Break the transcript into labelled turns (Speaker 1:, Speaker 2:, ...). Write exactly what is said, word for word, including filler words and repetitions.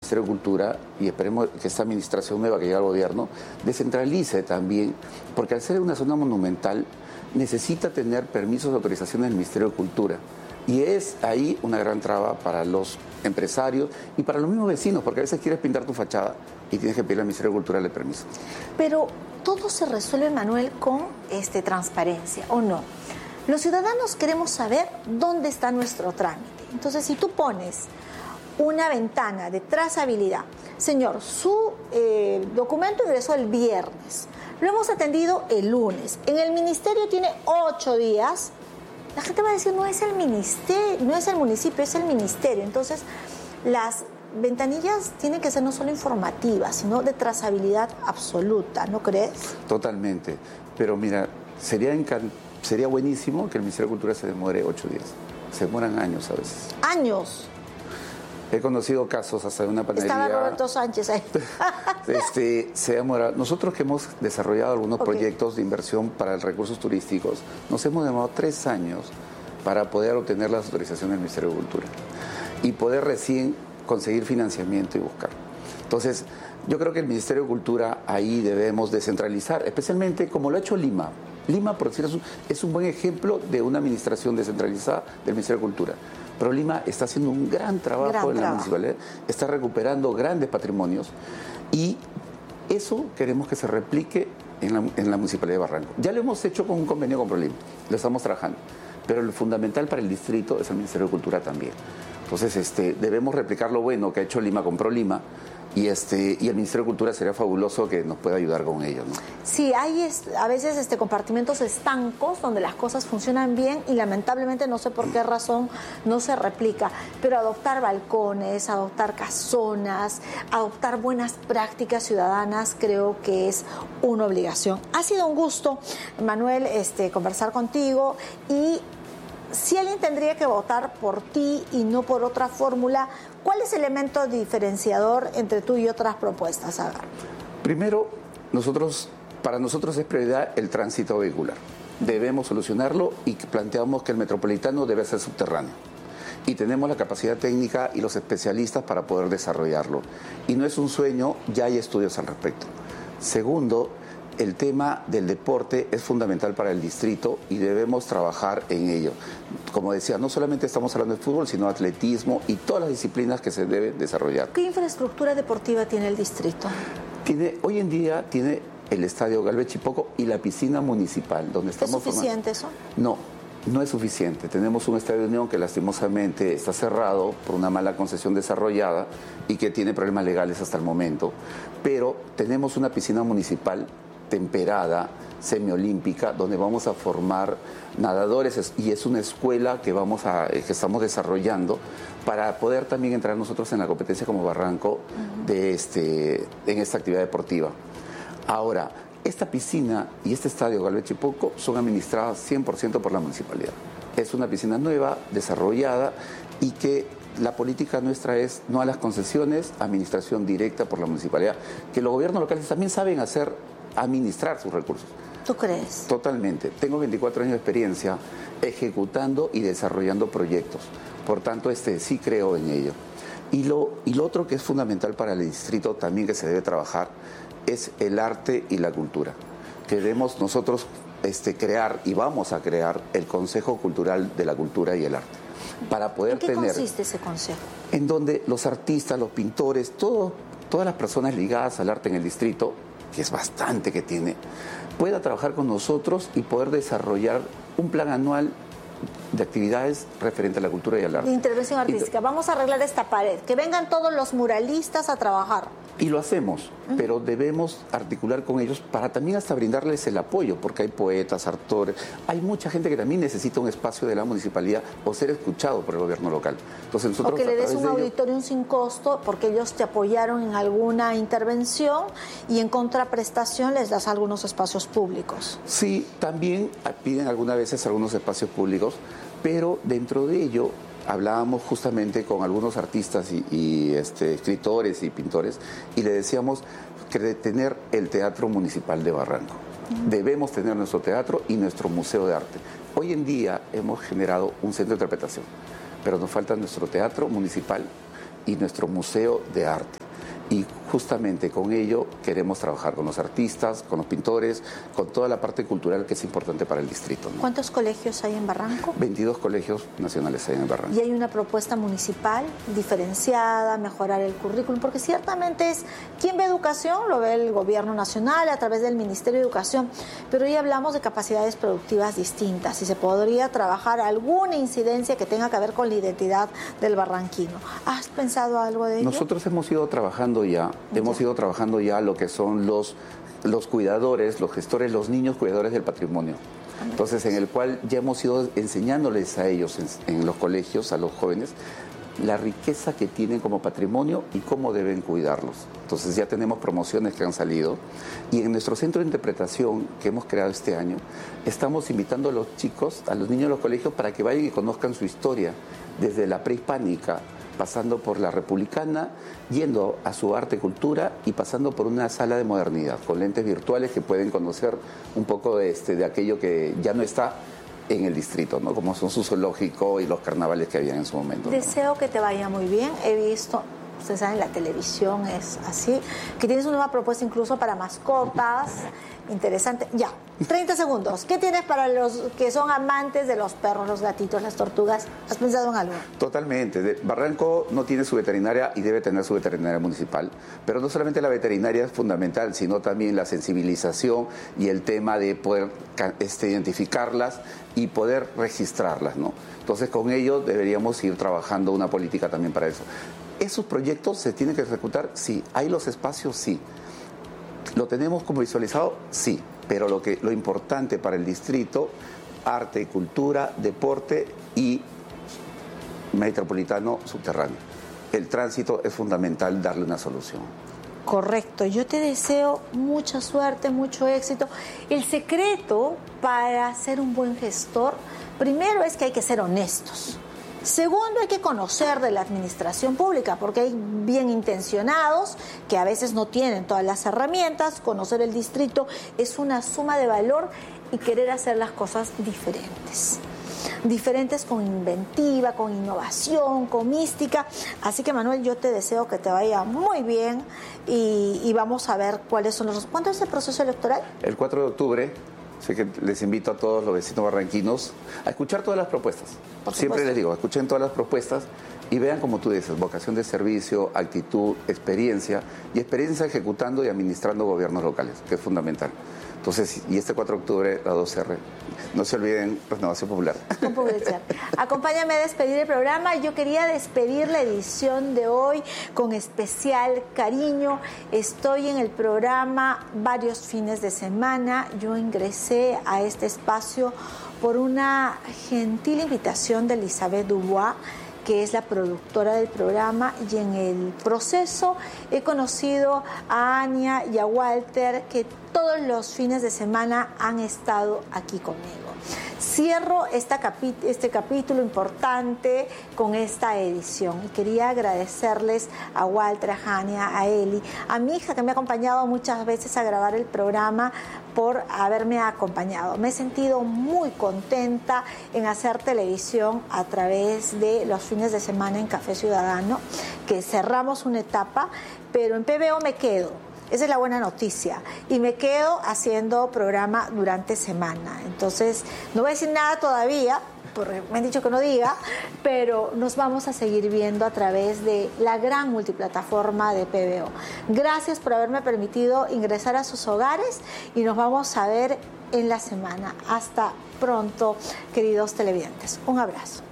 Speaker 1: Ministerio de Cultura, y esperemos que esta administración nueva que llega al gobierno, descentralice también, porque al ser una zona monumental, necesita tener permisos de autorización del Ministerio de Cultura. Y es ahí una gran traba para los empresarios y para los mismos vecinos, porque a veces quieres pintar tu fachada y tienes que pedirle al Ministerio de Cultura el permiso.
Speaker 2: Pero todo se resuelve, Manuel, con este, transparencia, ¿o no? Los ciudadanos queremos saber dónde está nuestro trámite. Entonces, si tú pones una ventana de trazabilidad, señor, su eh, documento ingresó el viernes, lo hemos atendido el lunes, en el ministerio tiene ocho días, la gente va a decir, no es el ministerio, no es el municipio, es el ministerio. Entonces, las ventanillas tienen que ser no solo informativas, sino de trazabilidad absoluta, ¿no crees?
Speaker 1: Totalmente, pero mira, sería, sería buenísimo que el Ministerio de Cultura se demore ocho días, se demoran años a veces.
Speaker 2: ¿Años?
Speaker 1: He conocido casos hasta de una panadería.
Speaker 2: Estaba Roberto Sánchez ahí.
Speaker 1: este, se demora. Nosotros que hemos desarrollado algunos okay. proyectos de inversión para recursos turísticos, nos hemos demorado tres años para poder obtener las autorizaciones del Ministerio de Cultura y poder recién conseguir financiamiento y buscar. Entonces, yo creo que el Ministerio de Cultura ahí debemos descentralizar, especialmente como lo ha hecho Lima. Lima, por decir eso, es un buen ejemplo de una administración descentralizada del Ministerio de Cultura. Pero Lima está haciendo un gran trabajo gran en la trabajo. municipalidad, está recuperando grandes patrimonios y eso queremos que se replique en la, en la municipalidad de Barranco. Ya lo hemos hecho con un convenio con ProLima, lo estamos trabajando, pero lo fundamental para el distrito es el Ministerio de Cultura también. Entonces este, debemos replicar lo bueno que ha hecho Lima con ProLima. Y, este, y el Ministerio de Cultura sería fabuloso que nos pueda ayudar con ello, ¿no?
Speaker 2: Sí, hay es, a veces este, compartimentos estancos donde las cosas funcionan bien y lamentablemente no sé por qué razón no se replica, pero adoptar balcones, adoptar casonas, adoptar buenas prácticas ciudadanas creo que es una obligación. Ha sido un gusto, Manuel, este, conversar contigo y si alguien tendría que votar por ti y no por otra fórmula, ¿cuál es el elemento diferenciador entre tú y otras propuestas? A ver.
Speaker 1: Primero, nosotros, para nosotros es prioridad el tránsito vehicular. Debemos solucionarlo y planteamos que el metropolitano debe ser subterráneo. Y tenemos la capacidad técnica y los especialistas para poder desarrollarlo. Y no es un sueño, ya hay estudios al respecto. Segundo, el tema del deporte es fundamental para el distrito y debemos trabajar en ello. Como decía, no solamente estamos hablando de fútbol, sino de atletismo y todas las disciplinas que se deben desarrollar.
Speaker 2: ¿Qué infraestructura deportiva tiene el distrito?
Speaker 1: Tiene, hoy en día tiene el estadio Galvez Chipoco y la piscina municipal, donde estamos
Speaker 2: ¿Es suficiente
Speaker 1: formando.
Speaker 2: eso?
Speaker 1: No, no es suficiente. Tenemos un estadio de Unión que lastimosamente está cerrado por una mala concesión desarrollada y que tiene problemas legales hasta el momento. Pero tenemos una piscina municipal temperada, semiolímpica, donde vamos a formar nadadores y es una escuela que, vamos a, que estamos desarrollando para poder también entrar nosotros en la competencia como Barranco de este, en esta actividad deportiva. Ahora, esta piscina y este estadio Galvez Chipoco son administradas cien por ciento por la municipalidad. Es una piscina nueva, desarrollada y que la política nuestra es no a las concesiones, administración directa por la municipalidad, que los gobiernos locales también saben hacer administrar sus recursos.
Speaker 2: ¿Tú crees?
Speaker 1: Totalmente. Tengo veinticuatro años de experiencia ejecutando y desarrollando proyectos. Por tanto, este, sí creo en ello. Y lo, y lo otro que es fundamental para el distrito también que se debe trabajar es el arte y la cultura. Queremos nosotros este, crear y vamos a crear el Consejo Cultural de la Cultura y el Arte. Para poder
Speaker 2: ¿En qué
Speaker 1: tener,
Speaker 2: consiste ese consejo?
Speaker 1: En donde los artistas, los pintores, todo, todas las personas ligadas al arte en el distrito, que es bastante que tiene, pueda trabajar con nosotros y poder desarrollar un plan anual de actividades referente a la cultura y al arte.
Speaker 2: De intervención artística. Vamos a arreglar esta pared. Que vengan todos los muralistas a trabajar.
Speaker 1: Y lo hacemos, uh-huh. pero debemos articular con ellos para también hasta brindarles el apoyo, porque hay poetas, autores, hay mucha gente que también necesita un espacio de la municipalidad o ser escuchado por el gobierno local. Entonces nosotros,
Speaker 2: o que le des un
Speaker 1: de
Speaker 2: auditorium ello... sin costo, porque ellos te apoyaron en alguna intervención y en contraprestación les das algunos espacios públicos.
Speaker 1: Sí, también piden algunas veces algunos espacios públicos, pero dentro de ello hablábamos justamente con algunos artistas y, y este, escritores y pintores y le decíamos que de tener el Teatro Municipal de Barranco. Uh-huh. Debemos tener nuestro teatro y nuestro museo de arte. Hoy en día hemos generado un centro de interpretación, pero nos falta nuestro teatro municipal y nuestro museo de arte. Y justamente con ello queremos trabajar con los artistas, con los pintores, con toda la parte cultural que es importante para el distrito, ¿no?
Speaker 2: ¿Cuántos colegios hay en Barranco?
Speaker 1: veintidós colegios nacionales hay en Barranco.
Speaker 2: ¿Y hay una propuesta municipal diferenciada, mejorar el currículum? Porque ciertamente es, quien ve educación lo ve el gobierno nacional a través del Ministerio de Educación, pero hoy hablamos de capacidades productivas distintas y se podría trabajar alguna incidencia que tenga que ver con la identidad del barranquino. ¿Has pensado algo de ello?
Speaker 1: Nosotros hemos ido trabajando ya, ya. hemos ido trabajando ya lo que son los, los cuidadores, los gestores, los niños cuidadores del patrimonio. Entonces, en el cual ya hemos ido enseñándoles a ellos en, en los colegios, a los jóvenes, la riqueza que tienen como patrimonio y cómo deben cuidarlos. Entonces ya tenemos promociones que han salido y en nuestro centro de interpretación que hemos creado este año, estamos invitando a los chicos, a los niños de los colegios para que vayan y conozcan su historia desde la prehispánica, pasando por la republicana, yendo a su arte y cultura y pasando por una sala de modernidad con lentes virtuales que pueden conocer un poco de, este, de aquello que ya no está en el distrito, ¿no? Como son su zoológico y los carnavales que habían en su momento, ¿no?
Speaker 2: Deseo que te vaya muy bien. He visto, ustedes saben, la televisión es así, que tienes una nueva propuesta incluso para mascotas. Interesante. Ya, treinta segundos. ¿Qué tienes para los que son amantes de los perros, los gatitos, las tortugas? ¿Has pensado en algo?
Speaker 1: Totalmente. Barranco no tiene su veterinaria y debe tener su veterinaria municipal, pero no solamente la veterinaria es fundamental, sino también la sensibilización y el tema de poder este, identificarlas y poder registrarlas, ¿no? Entonces, con ello deberíamos ir trabajando una política también para eso. ¿Esos proyectos se tienen que ejecutar? Sí. ¿Hay los espacios? Sí. ¿Lo tenemos como visualizado? Sí, pero lo, que, lo importante para el distrito, arte, cultura, deporte y metropolitano subterráneo. El tránsito es fundamental darle una solución.
Speaker 2: Correcto, yo te deseo mucha suerte, mucho éxito. El secreto para ser un buen gestor, primero es que hay que ser honestos. Segundo, hay que conocer de la administración pública, porque hay bien intencionados que a veces no tienen todas las herramientas. Conocer el distrito es una suma de valor y querer hacer las cosas diferentes. Diferentes con inventiva, con innovación, con mística. Así que, Manuel, yo te deseo que te vaya muy bien y, y vamos a ver cuáles son los... ¿Cuándo es el proceso electoral?
Speaker 1: El cuatro de octubre. Así que les invito a todos los vecinos barranquinos a escuchar todas las propuestas. Siempre les digo, escuchen todas las propuestas y vean, como tú dices, vocación de servicio, actitud, experiencia y experiencia ejecutando y administrando gobiernos locales, que es fundamental. Entonces, y este cuatro de octubre, la dos erre, no se olviden, Renovación Popular.
Speaker 2: Acompáñame a despedir el programa. Yo quería despedir la edición de hoy con especial cariño. Estoy en el programa varios fines de semana. Yo ingresé a este espacio por una gentil invitación de Elizabeth Dubois, que es la productora del programa, y en el proceso he conocido a Ania y a Walter, que todos los fines de semana han estado aquí conmigo. Cierro esta capi- este capítulo importante con esta edición y quería agradecerles a Walter, a Ania, a Eli, a mi hija que me ha acompañado muchas veces a grabar el programa, por haberme acompañado. Me he sentido muy contenta en hacer televisión a través de los fines de semana en Café Ciudadano, que cerramos una etapa, pero en P B O me quedo. Esa es la buena noticia. Y me quedo haciendo programa durante semana. Entonces, no voy a decir nada todavía, porque me han dicho que no diga, pero nos vamos a seguir viendo a través de la gran multiplataforma de P B O. Gracias por haberme permitido ingresar a sus hogares y nos vamos a ver en la semana. Hasta pronto, queridos televidentes. Un abrazo.